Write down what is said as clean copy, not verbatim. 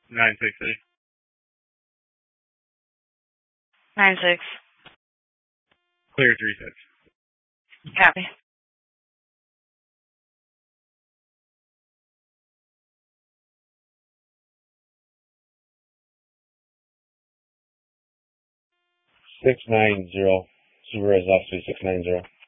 960. 9-6. Clear 3-6. Copy. Six nine zero. Subaru is off to 690.